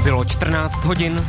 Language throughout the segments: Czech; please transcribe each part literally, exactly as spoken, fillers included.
Bylo čtrnáct hodin.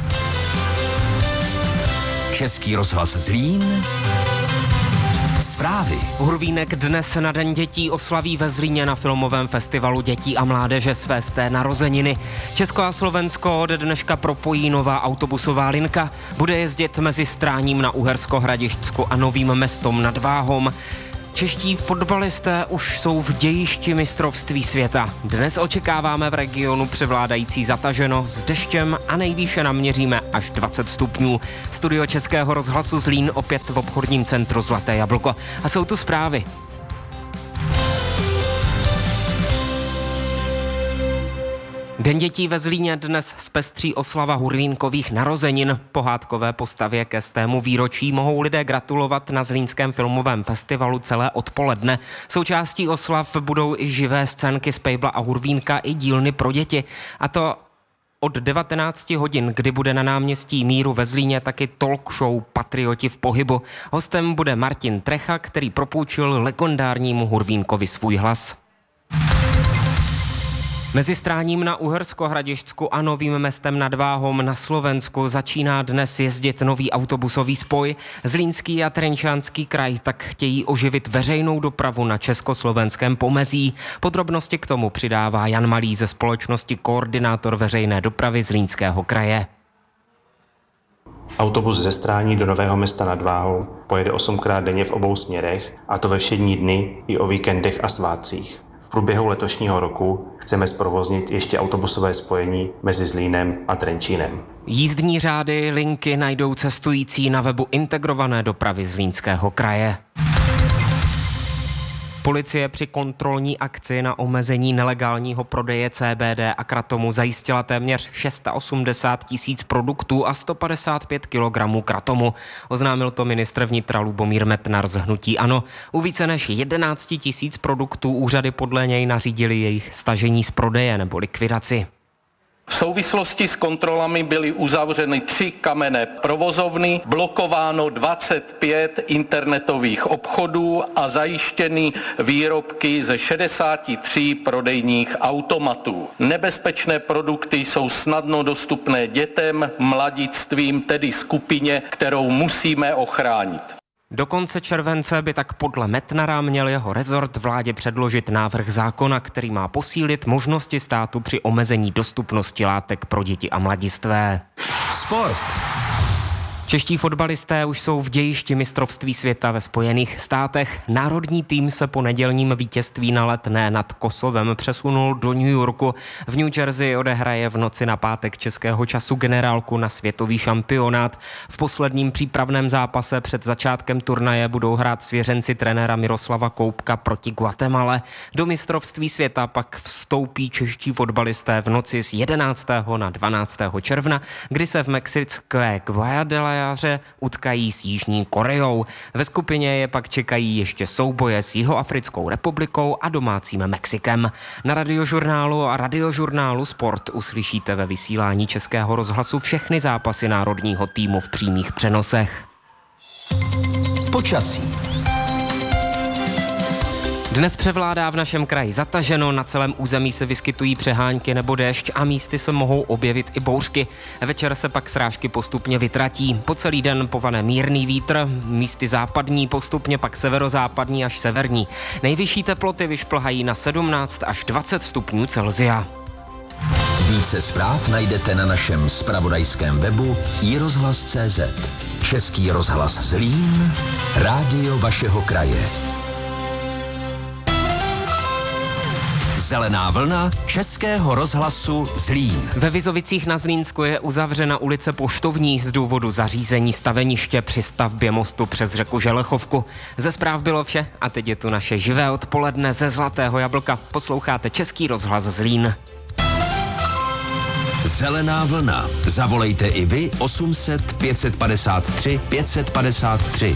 Český rozhlas Zlín. Zprávy. Hurvínek dnes na Den dětí oslaví ve Zlíně na filmovém festivalu dětí a mládeže své sté narozeniny. Česko a Slovensko ode dneška propojí nová autobusová linka. Bude jezdit mezi Stráním na Uhersko-Hradišťsku a Novým Mestom nad Váhom. Čeští fotbalisté už jsou v dějišti mistrovství světa. Dnes očekáváme v regionu převládající zataženo s deštěm a nejvýše naměříme až dvacet stupňů. Studio Českého rozhlasu Zlín opět v obchodním centru Zlaté jablko. A jsou tu zprávy. Den dětí ve Zlíně dnes zpestří oslava hurvínkových narozenin. Pohádkové postavě ke stému výročí mohou lidé gratulovat na Zlínském filmovém festivalu celé odpoledne. Součástí oslav budou i živé scénky z Pejbla a Hurvínka i dílny pro děti. A to od devatenácti hodin, kdy bude na náměstí Míru ve Zlíně taky talk show Patrioti v pohybu. Hostem bude Martin Trecha, který propůjčil legendárnímu Hurvínkovi svůj hlas. Mezi Stráním na Uhersko-Hradišťsku a Novým Mestem nad Váhom na Slovensku začíná dnes jezdit nový autobusový spoj. Zlínský a Trenčánský kraj tak chtějí oživit veřejnou dopravu na československém pomezí. Podrobnosti k tomu přidává Jan Malý ze společnosti Koordinátor veřejné dopravy Zlínského kraje. Autobus ze Strání do Nového Mesta nad Váhou pojede osmkrát denně v obou směrech, a to ve všední dny i o víkendech a svátcích. V průběhu letošního roku chceme zprovoznit ještě autobusové spojení mezi Zlínem a Trenčínem. Jízdní řády, linky najdou cestující na webu integrované dopravy Zlínského kraje. Policie při kontrolní akci na omezení nelegálního prodeje C B D a kratomu zajistila téměř osmdesát šest tisíc produktů a sto padesát pět kilogramů kratomu. Oznámil to ministr vnitra Lubomír Metnar z hnutí ANO. U více než jedenáct tisíc produktů úřady podle něj nařídily jejich stažení z prodeje nebo likvidaci. V souvislosti s kontrolami byly uzavřeny tři kamenné provozovny, blokováno dvacet pět internetových obchodů a zajištěny výrobky ze šedesáti tří prodejních automatů. Nebezpečné produkty jsou snadno dostupné dětem, mladistvím, tedy skupině, kterou musíme ochránit. Do konce července by tak podle Metnara měl jeho rezort vládě předložit návrh zákona, který má posílit možnosti státu při omezení dostupnosti látek pro děti a mladistvé. Sport. Čeští fotbalisté už jsou v dějišti mistrovství světa ve Spojených státech. Národní tým se po nedělním vítězství na Letné nad Kosovem přesunul do New Yorku. V New Jersey odehraje v noci na pátek českého času generálku na světový šampionát. V posledním přípravném zápase před začátkem turnaje budou hrát svěřenci trenéra Miroslava Koupka proti Guatemale. Do mistrovství světa pak vstoupí čeští fotbalisté v noci z jedenáctého na dvanáctého června, kdy se v mexické Guadalajare utkají s Jižní Koreou. Ve skupině je pak čekají ještě souboje s Jihoafrickou republikou a domácím Mexikem. Na Radiožurnálu a Radiožurnálu Sport uslyšíte ve vysílání Českého rozhlasu všechny zápasy národního týmu v přímých přenosech. Počasí. Dnes převládá v našem kraji zataženo, na celém území se vyskytují přehánky nebo déšť a místy se mohou objevit i bouřky. Večer se pak srážky postupně vytratí. Po celý den povane mírný vítr, místy západní, postupně pak severozápadní až severní. Nejvyšší teploty vyšplhají na sedmnáct až dvacet stupňů Celsia. Více zpráv najdete na našem zpravodajském webu i rozhlas tečka cé zet. Český rozhlas Zlín, rádio vašeho kraje. Zelená vlna Českého rozhlasu Zlín. Ve Vizovicích na Zlínsku je uzavřena ulice Poštovní z důvodu zařízení staveniště při stavbě mostu přes řeku Želechovku. Ze zpráv bylo vše a teď je tu naše živé odpoledne ze Zlatého jablka. Posloucháte Český rozhlas Zlín. Zelená vlna. Zavolejte i vy osm set pět padesát tři pět padesát tři.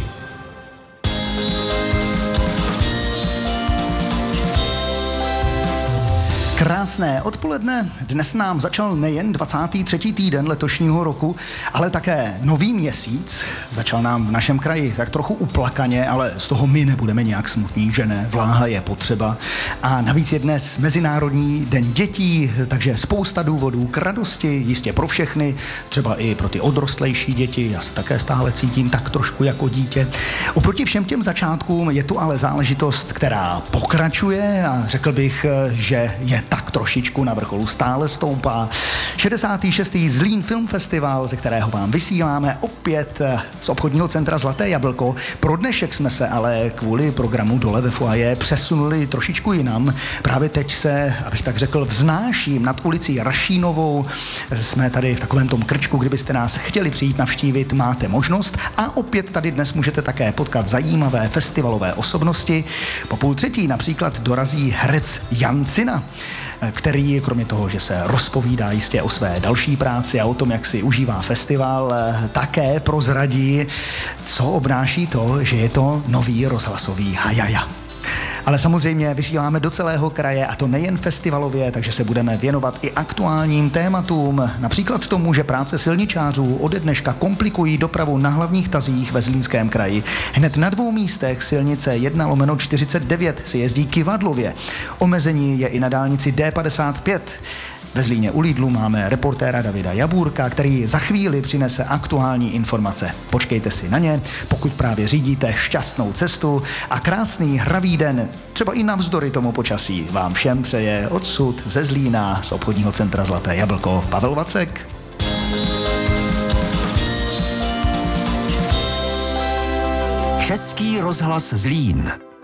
Krásné odpoledne. Dnes nám začal nejen dvacátý třetí týden letošního roku, ale také nový měsíc. Začal nám v našem kraji tak trochu uplakaně, ale z toho my nebudeme nějak smutní, že ne? Vláha je potřeba. A navíc je dnes Mezinárodní den dětí, takže spousta důvodů k radosti, jistě pro všechny, třeba i pro ty odrostlejší děti. Já se také stále cítím tak trošku jako dítě. Oproti všem těm začátkům je tu ale záležitost, která pokračuje a řekl bych, že je tak trošičku na vrcholu, stále stoupá. šedesátý šestý Zlín Film Festival, ze kterého vám vysíláme opět z obchodního centra Zlaté jablko. Pro dnešek jsme se ale kvůli programu dole ve foaje přesunuli trošičku jinam. Právě teď se, abych tak řekl, vznáším nad ulicí Rašínovou. Jsme tady v takovém tom krčku, kdybyste nás chtěli přijít navštívit, máte možnost. A opět tady dnes můžete také potkat zajímavé festivalové osobnosti. Po půl třetí například dorazí herec Jan Cina, který kromě toho, že se rozpovídá jistě o své další práci a o tom, jak si užívá festival, také prozradí, co obnáší to, že je to nový rozhlasový hajaja. Ale samozřejmě vysíláme do celého kraje a to nejen festivalově, takže se budeme věnovat i aktuálním tématům. Například tomu, že práce silničářů ode dneška komplikují dopravu na hlavních tazích ve Zlínském kraji. Hned na dvou místech silnice jedna lomeno čtyřicet devět se jezdí kyvadlově. Omezení je i na dálnici D padesát pět. Ve Zlíně u Lidlu máme reportéra Davida Jabůrka, který za chvíli přinese aktuální informace. Počkejte si na ně, pokud právě řídíte šťastnou cestu a krásný hravý den, třeba i navzdory tomu počasí, vám všem přeje odsud ze Zlína z obchodního centra Zlaté jablko Pavel Vacek. Český rozhlas Zlín.